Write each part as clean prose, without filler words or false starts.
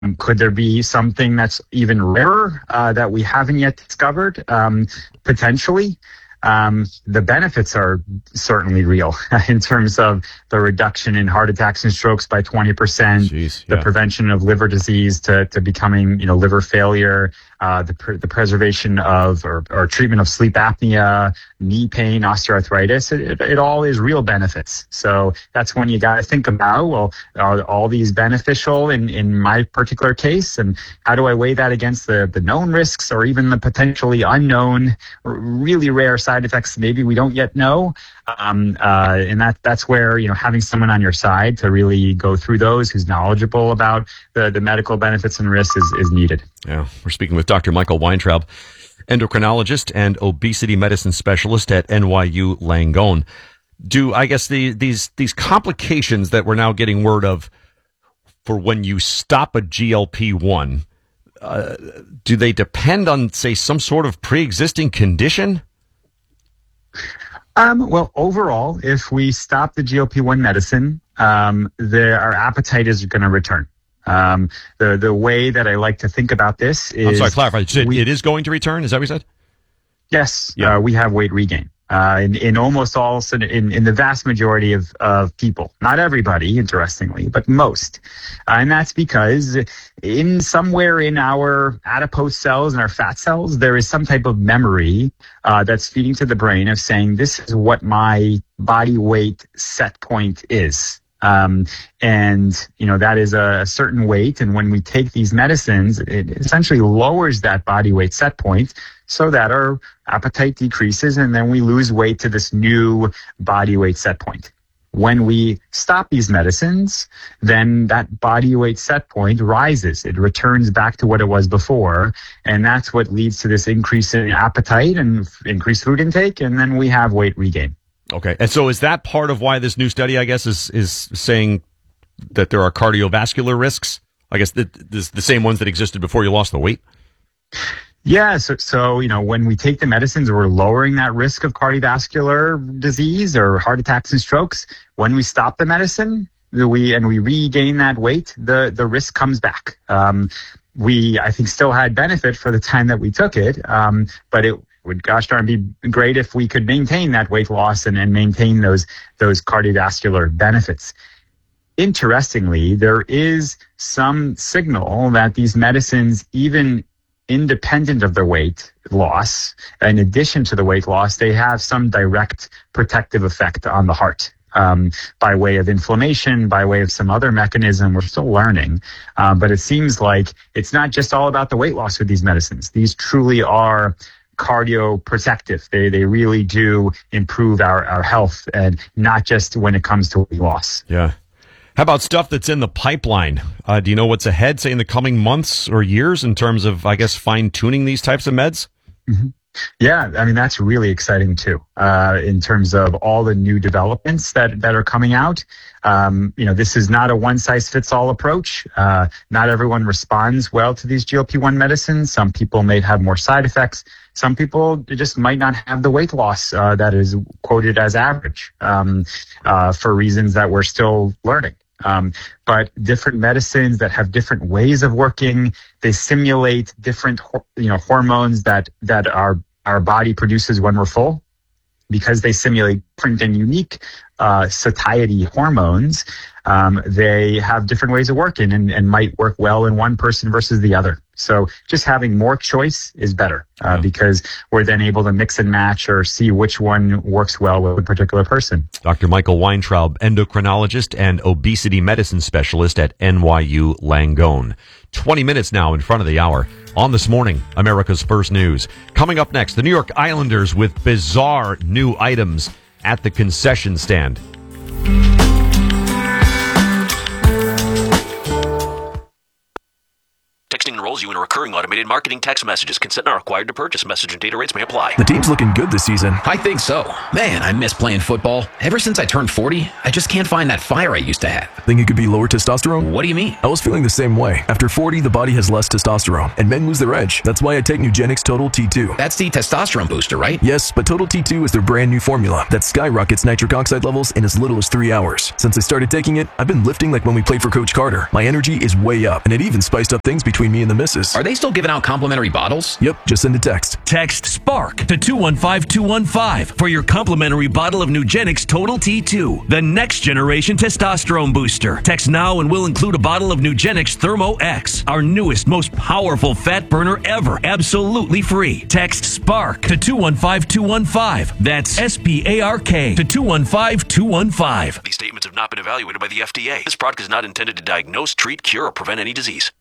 Could there be something that's even rarer that we haven't yet discovered? Potentially. The benefits are certainly real in terms of the reduction in heart attacks and strokes by 20%, the prevention of liver disease to becoming, liver failure, the preservation of or treatment of sleep apnea, knee pain, osteoarthritis. It all is real benefits. So that's when you got to think about, well, are all these beneficial in my particular case? And how do I weigh that against the known risks or even the potentially unknown, really rare side effects maybe we don't yet know? And that's where, having someone on your side to really go through those, who's knowledgeable about the medical benefits and risks is needed. Yeah, we're speaking with Dr. Michael Weintraub, endocrinologist and obesity medicine specialist at NYU Langone. Do, I guess, these complications that we're now getting word of for when you stop a GLP-1, do they depend on, say, some sort of pre-existing condition? Well, overall, if we stop the GLP-1 medicine, our appetite is going to return. The way that I like to think about this is... I'm sorry, clarify. It is going to return? Is that what you said? Yes. Yeah. We have weight regain. In almost all, in the vast majority of people, not everybody, interestingly, but most. And that's because somewhere in our adipose cells and our fat cells, there is some type of memory that's feeding to the brain of saying, this is what my body weight set point is. And that is a certain weight. And when we take these medicines, it essentially lowers that body weight set point so that our appetite decreases and then we lose weight to this new body weight set point. When we stop these medicines, then that body weight set point rises. It returns back to what it was before. And that's what leads to this increase in appetite and increased food intake. And then we have weight regain. Okay. And so is that part of why this new study, I guess, is saying that there are cardiovascular risks? I guess the same ones that existed before you lost the weight? Yeah. So, when we take the medicines, we're lowering that risk of cardiovascular disease or heart attacks and strokes. When we stop the medicine, we regain that weight, the risk comes back. We, I think, still had benefit for the time that we took it. But it would, gosh darn, be great if we could maintain that weight loss and maintain those cardiovascular benefits. Interestingly, there is some signal that these medicines, even independent of the weight loss, in addition to the weight loss, they have some direct protective effect on the heart. By way of inflammation, by way of some other mechanism we're still learning. But it seems like it's not just all about the weight loss with these medicines. These truly are cardioprotective. They really do improve our health, and not just when it comes to weight loss. Yeah. How about stuff that's in the pipeline? Do you know what's ahead, say, in the coming months or years in terms of, I guess, fine-tuning these types of meds? Mm-hmm. Yeah, I mean, that's really exciting too, in terms of all the new developments that are coming out. This is not a one-size-fits-all approach. Not everyone responds well to these GLP-1 medicines. Some people may have more side effects. Some people just might not have the weight loss that is quoted as average for reasons that we're still learning. But different medicines that have different ways of working, they simulate different, hormones that our body produces when we're full, because they simulate different and unique satiety hormones. They have different ways of working and might work well in one person versus the other. So just having more choice is better because we're then able to mix and match or see which one works well with a particular person. Dr. Michael Weintraub, endocrinologist and obesity medicine specialist at NYU Langone. 20 minutes now in front of the hour on This Morning, America's First News. Coming up next, the New York Islanders with bizarre new items at the concession stand. Texting Nothing enrolls you in a recurring automated marketing text messages. Consent not required to purchase. Message and data rates may apply. The team's looking good this season. I think so. Man, I miss playing football. Ever since I turned 40, I just can't find that fire I used to have. Think it could be lower testosterone? What do you mean? I was feeling the same way. After 40, the body has less testosterone, and men lose their edge. That's why I take Nugenix Total T2. That's the testosterone booster, right? Yes, but Total T2 is their brand new formula that skyrockets nitric oxide levels in as little as 3 hours. Since I started taking it, I've been lifting like when we played for Coach Carter. My energy is way up, and it even spiced up things between me and the missus. Are they still giving out complimentary bottles? Yep, just send a text. Text SPARK to 215-215 for your complimentary bottle of Nugenix Total T2, the next generation testosterone booster. Text now and we'll include a bottle of Nugenix Thermo X, our newest, most powerful fat burner ever, absolutely free. Text SPARK to 215-215. That's SPARK to 215-215. These statements have not been evaluated by the FDA. This product is not intended to diagnose, treat, cure, or prevent any disease.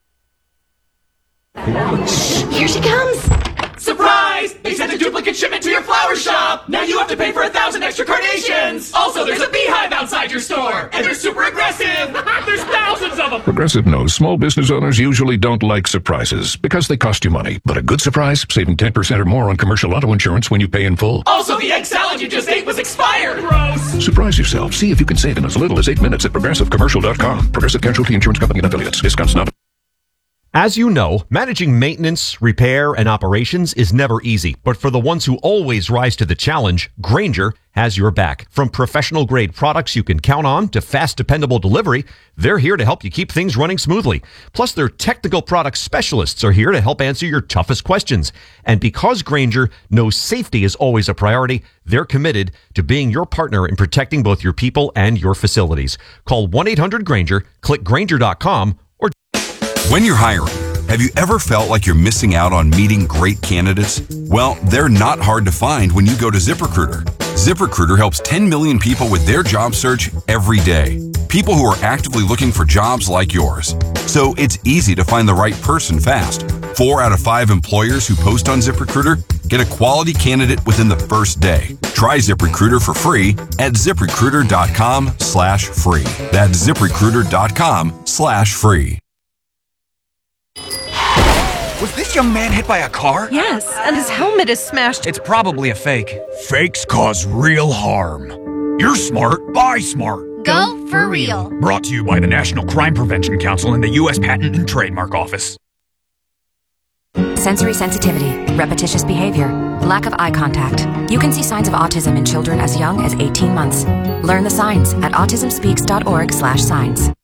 Here she comes! Surprise! They sent a duplicate shipment to your flower shop! Now you have to pay for 1,000 extra carnations! Also, there's a beehive outside your store! And they're super aggressive! There's thousands of them! Progressive knows small business owners usually don't like surprises because they cost you money. But a good surprise, saving 10% or more on commercial auto insurance when you pay in full. Also, the egg salad you just ate was expired! Gross! Surprise yourself. See if you can save in as little as 8 minutes at progressivecommercial.com. Progressive Casualty Insurance Company and Affiliates. Discounts not. As you know, managing maintenance, repair, and operations is never easy. But for the ones who always rise to the challenge, Grainger has your back. From professional-grade products you can count on to fast, dependable delivery, they're here to help you keep things running smoothly. Plus, their technical product specialists are here to help answer your toughest questions. And because Grainger knows safety is always a priority, they're committed to being your partner in protecting both your people and your facilities. Call 1-800-GRAINGER, click Grainger.com, or when you're hiring, have you ever felt like you're missing out on meeting great candidates? Well, they're not hard to find when you go to ZipRecruiter. ZipRecruiter helps 10 million people with their job search every day. People who are actively looking for jobs like yours. So it's easy to find the right person fast. 4 out of 5 employers who post on ZipRecruiter get a quality candidate within the first day. Try ZipRecruiter for free at ZipRecruiter.com/free. That's ZipRecruiter.com/free. Was this young man hit by a car? Yes, and his helmet is smashed. It's probably a fake. Fakes cause real harm. You're smart. Buy smart. Go for real. Brought to you by the National Crime Prevention Council and the U.S. Patent and Trademark Office. Sensory sensitivity, repetitious behavior, lack of eye contact. You can see signs of autism in children as young as 18 months. Learn the signs at autismspeaks.org/signs.